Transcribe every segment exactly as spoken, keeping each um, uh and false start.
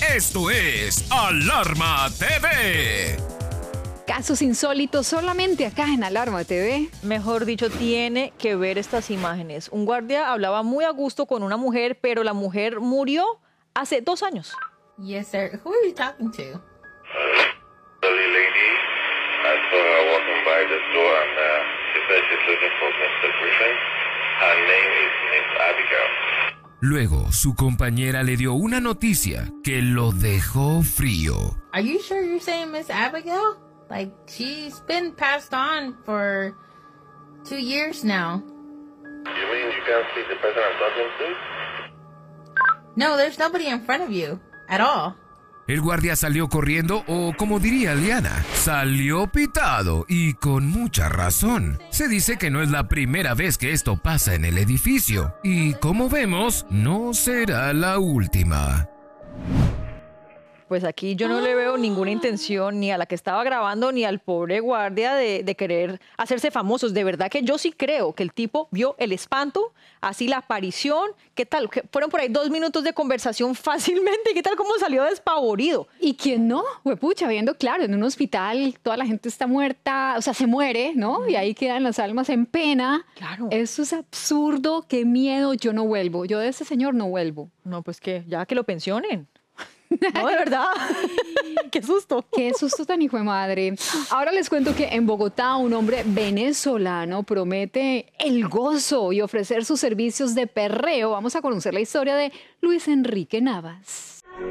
Esto es Alarma T V. Casos insólitos solamente acá en Alarma T V. Mejor dicho, tiene que ver estas imágenes. Un guardia hablaba muy a gusto con una mujer, pero la mujer murió hace dos años. Yes, sir. Who are you talking to? Elderly lady. I saw her walking by the door and uh, she said she's looking for mister Griffin. Her name is Miss Abigail. Luego, su compañera le dio una noticia que lo dejó frío. Are you sure you're saying Miss Abigail? Like, she's been passed on for two years now. You mean you can't see the person I'm talking to? No, there's nobody in front of you at all. El guardia salió corriendo, o como diría Liana, salió pitado y con mucha razón. Se dice que no es la primera vez que esto pasa en el edificio y, como vemos, no será la última. Pues aquí yo no le veo ninguna intención ni a la que estaba grabando ni al pobre guardia de, de querer hacerse famosos. De verdad que yo sí creo que el tipo vio el espanto, así la aparición. ¿Qué tal? Que fueron por ahí dos minutos de conversación fácilmente. ¿Qué tal cómo salió despavorido? ¿Y quién no? Huepucha, viendo claro, en un hospital toda la gente está muerta, o sea, se muere, ¿no? Y ahí quedan las almas en pena. Claro. Eso es absurdo, qué miedo, yo no vuelvo. Yo de ese señor no vuelvo. No, pues que ya que lo pensionen. No, de verdad. Qué susto. Qué susto tan hijo de madre. Ahora les cuento que en Bogotá un hombre venezolano promete el gozo y ofrecer sus servicios de perreo. Vamos a conocer la historia de Luis Enrique Navas.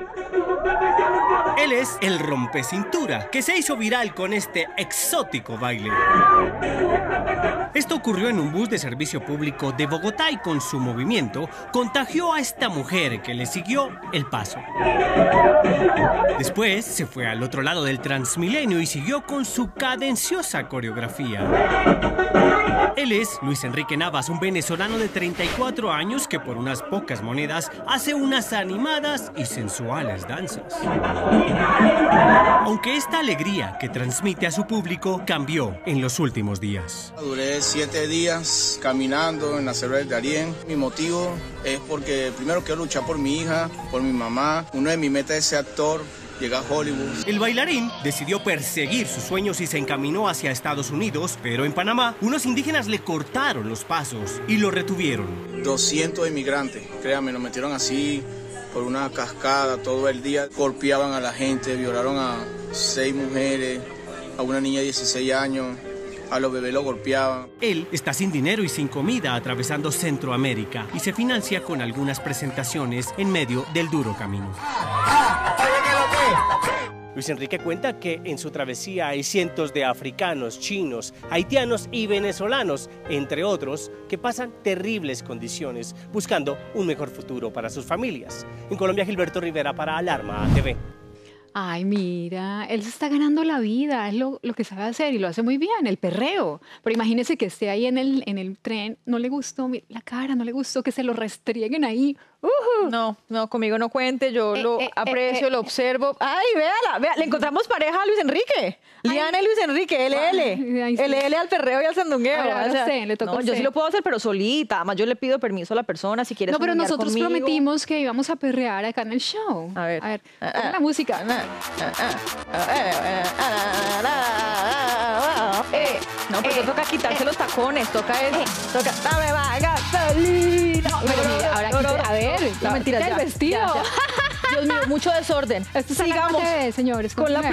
Él es el rompecintura, que se hizo viral con este exótico baile. Esto ocurrió en un bus de servicio público de Bogotá y con su movimiento contagió a esta mujer que le siguió el paso. Después se fue al otro lado del Transmilenio y siguió con su cadenciosa coreografía. Él es Luis Enrique Navas, un venezolano de treinta y cuatro años que por unas pocas monedas hace unas animadas y sensuales danzas. Aunque esta alegría que transmite a su público cambió en los últimos días. Duré siete días caminando en la selva del Darién. Mi motivo es porque primero quiero luchar por mi hija, por mi mamá. Uno de mis metas es ser actor, llegar a Hollywood. El bailarín decidió perseguir sus sueños y se encaminó hacia Estados Unidos, pero en Panamá unos indígenas le cortaron los pasos y lo retuvieron. doscientos inmigrantes, créanme, nos metieron así por una cascada todo el día. Golpeaban a la gente, violaron a seis mujeres, a una niña de dieciséis años. A los bebés lo golpeaban. Él está sin dinero y sin comida atravesando Centroamérica y se financia con algunas presentaciones en medio del duro camino. Luis Enrique cuenta que en su travesía hay cientos de africanos, chinos, haitianos y venezolanos, entre otros, que pasan terribles condiciones buscando un mejor futuro para sus familias. En Colombia, Gilberto Rivera para Alarma T V. Ay, mira, él se está ganando la vida, es lo, lo que sabe hacer y lo hace muy bien, el perreo. Pero imagínese que esté ahí en el, en el tren, no le gustó la cara, no le gustó que se lo restrieguen ahí. Uh-huh. No, no, conmigo no cuente, yo Eh, lo eh, aprecio, eh, lo observo. Ay, véala, véala, le encontramos pareja a Luis Enrique. Liana y Luis Enrique, L L. Ay, sí. L L al perreo y al sandungueo. Ahora, ahora o sea, sé, le tocó no, a yo usted. sí lo puedo hacer, pero solita. Además, yo le pido permiso a la persona si quiere No, pero sandunguear nosotros conmigo. prometimos que íbamos a perrear acá en el show. A ver. A ver, Ah, ponga ah. la música. Eh, no, pero Eh, toca quitarse eh, los tacones, toca eso. eh. Toca, dame más gasolina. No, pero mire, ahora No, no, quite- no, a ver, no, mentiras, quite el ya, vestido. ya, ya. Dios mío, mucho desorden. Esto es Sigamos Alarma T V, señores. con la continúe.